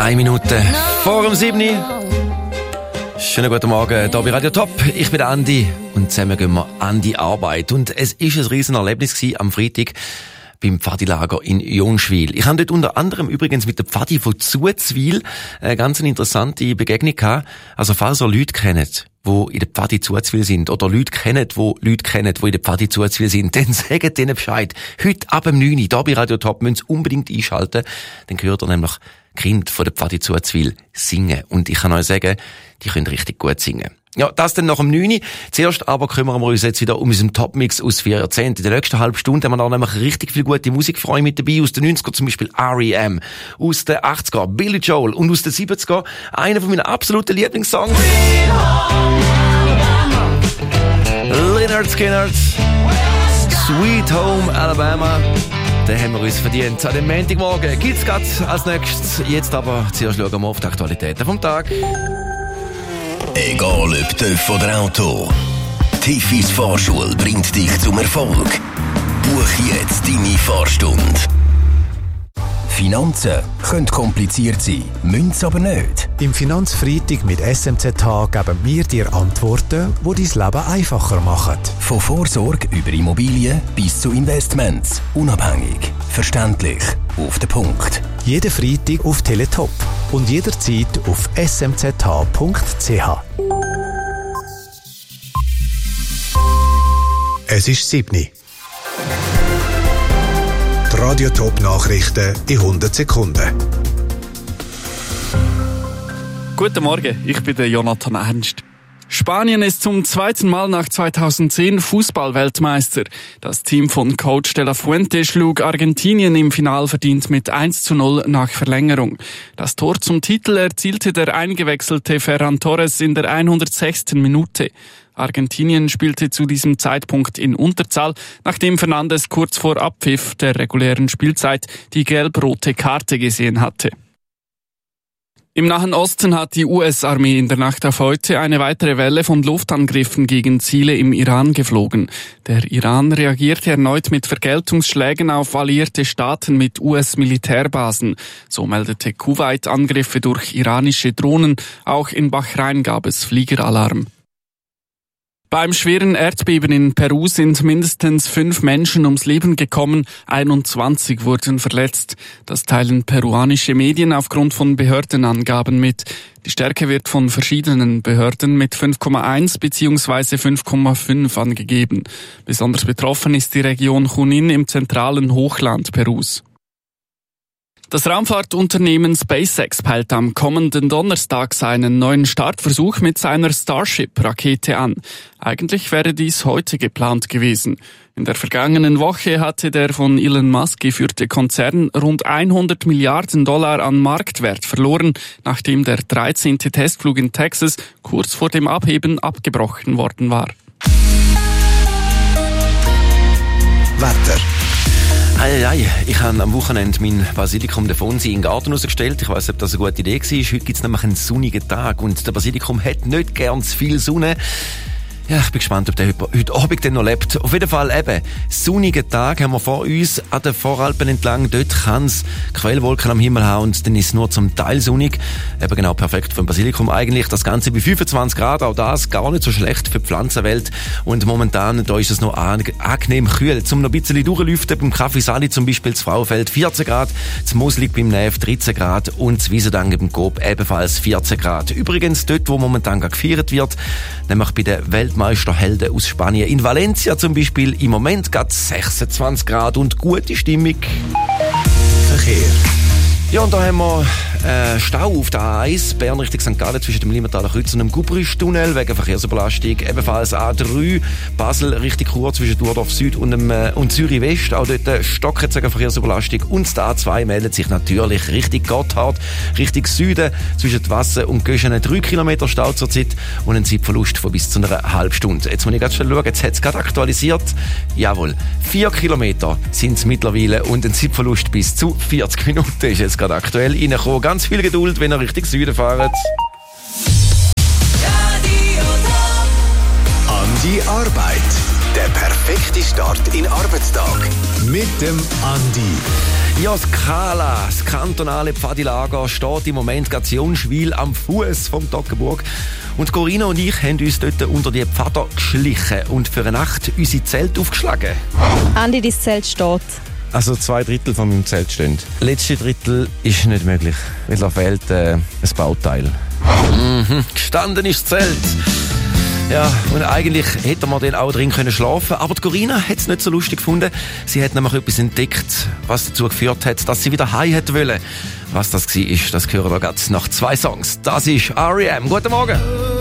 1 Minute vor dem 7. Schönen guten Morgen, hier bei Radio Top. Ich bin Andi und zusammen gehen wir an die Arbeit. Und es war ein riesen Erlebnis am Freitag beim Pfadilager in Jonschwil. Ich habe dort unter anderem übrigens mit der Pfadi von Zuzwil eine ganz interessante Begegnung gehabt. Also falls ihr Leute kennt, die in der Pfadi Zuzwil sind, oder Leute kennt, die in der Pfadi Zuzwil sind, dann sagt denen Bescheid. Heute ab 9 Uhr, hier bei Radio Top, müsst ihr unbedingt einschalten. Dann hört ihr nämlich Kind von der Pfadi Zuzwil singen. Und ich kann euch sagen, die können richtig gut singen. Ja, das dann nach dem 9. Zuerst aber kümmern wir uns jetzt wieder um unseren Topmix aus 4 Jahrzehnten. In der nächsten halben Stunde haben wir da nämlich richtig viel gute Musik für euch mit dabei. Aus den 90er zum Beispiel R.E.M., aus den 80er Billy Joel und aus den 70er einer von meinen absoluten Lieblingssongs. Lynyrd Skynyrd, Sweet Home Alabama. Den haben wir uns verdient. An dem Montagmorgen gibt's grad als nächstes. Jetzt aber zuerst schauen wir auf die Aktualitäten vom Tag. Egal ob TÜV oder Auto, Tiffys Fahrschule bringt dich zum Erfolg. Buch jetzt deine Fahrstunde. Finanzen können kompliziert sein, müssen aber nicht. Im Finanzfreitag mit SMZH geben wir dir Antworten, die dein Leben einfacher machen. Von Vorsorge über Immobilien bis zu Investments. Unabhängig, verständlich, auf den Punkt. Jeden Freitag auf Teletop und jederzeit auf smzh.ch. Es ist 7. Die Radio Top Nachrichten in 100 Sekunden. Guten Morgen, ich bin der Jonathan Ernst. Spanien ist zum zweiten Mal nach 2010 Fußball-Weltmeister. Das Team von Coach de la Fuente schlug Argentinien im Final verdient mit 1:0 nach Verlängerung. Das Tor zum Titel erzielte der eingewechselte Ferran Torres in der 106. Minute. Argentinien spielte zu diesem Zeitpunkt in Unterzahl, nachdem Fernandes kurz vor Abpfiff der regulären Spielzeit die gelb-rote Karte gesehen hatte. Im Nahen Osten hat die US-Armee in der Nacht auf heute eine weitere Welle von Luftangriffen gegen Ziele im Iran geflogen. Der Iran reagierte erneut mit Vergeltungsschlägen auf alliierte Staaten mit US-Militärbasen. So meldete Kuwait Angriffe durch iranische Drohnen. Auch in Bahrain gab es Fliegeralarm. Beim schweren Erdbeben in Peru sind mindestens 5 Menschen ums Leben gekommen, 21 wurden verletzt. Das teilen peruanische Medien aufgrund von Behördenangaben mit. Die Stärke wird von verschiedenen Behörden mit 5,1 bzw. 5,5 angegeben. Besonders betroffen ist die Region Junín im zentralen Hochland Perus. Das Raumfahrtunternehmen SpaceX peilt am kommenden Donnerstag seinen neuen Startversuch mit seiner Starship-Rakete an. Eigentlich wäre dies heute geplant gewesen. In der vergangenen Woche hatte der von Elon Musk geführte Konzern rund $100 Milliarden an Marktwert verloren, nachdem der 13. Testflug in Texas kurz vor dem Abheben abgebrochen worden war. Wetter. Ich habe am Wochenende mein Basilikum de Fonsi in den Garten rausgestellt. Ich weiss, ob das eine gute Idee war. Heute gibt es nämlich einen sonnigen Tag und der Basilikum hat nicht gern zu viel Sonne. Ja, ich bin gespannt, ob der heute Abend dann noch lebt. Auf jeden Fall eben, sonnigen Tag haben wir vor uns an den Voralpen entlang. Dort kann es Quellwolken am Himmel haben und dann ist es nur zum Teil sonnig. Eben genau perfekt für ein Basilikum eigentlich. Das Ganze bei 25 Grad, auch das gar nicht so schlecht für die Pflanzenwelt. Und momentan, da ist es noch angenehm kühl. Zum noch ein bisschen durchlüften, beim Kaffee Sali zum Beispiel, das Fraufeld 14 Grad, das Moselig beim Neff 13 Grad und das Wiesendange beim Coop ebenfalls 14 Grad. Übrigens dort, wo momentan gerade gefeiert wird, nämlich bei der Weltmeisterhelden aus Spanien. In Valencia zum Beispiel im Moment gerade 26 Grad und gute Stimmung. Verkehr. Ja, und da haben wir Stau auf der A1, Bern Richtung St. Gallen zwischen dem Limmertaler Kreuz und dem Gubrisch-Tunnel wegen Verkehrsüberlastung. Ebenfalls A3, Basel Richtung Chur zwischen Durdorf Süd und Zürich West. Auch dort stocken wegen Verkehrsüberlastung. Und der A2 meldet sich natürlich Richtung Gotthard, Richtung Süden zwischen Wasser und Göschen 3 Kilometer Stau zurzeit und ein Zeitverlust von bis zu einer halben Stunde. Jetzt muss ich ganz schnell schauen, jetzt hat es gerade aktualisiert. Jawohl, 4 Kilometer sind es mittlerweile und ein Zeitverlust bis zu 40 Minuten ist jetzt gerade aktuell reingekommen. Ganz viel Geduld, wenn ihr Richtung Süden fahrt. An die Arbeit. Der perfekte Start in den Arbeitstag. Mit dem Andi. Ja, Skala, das kantonale Pfadilager, steht im Moment gerade Jonschwil am Fuß vom Toggenburg. Und Corinna und ich haben uns dort unter die Pfader geschlichen und für eine Nacht unsere Zelte aufgeschlagen. Andi, dein Zelt steht. Also 2/3 von meinem Zelt stehen. Das letzte Drittel ist nicht möglich, weil da fehlt ein Bauteil. Gestanden ist das Zelt. Ja, und eigentlich hätte man dann auch drin können schlafen, aber die Corinna hat es nicht so lustig gefunden. Sie hat nämlich etwas entdeckt, was dazu geführt hat, dass sie wieder heim hätte wollen. Was das war, das hören wir gerade nach 2 Songs. Das ist R.E.M. Guten Morgen.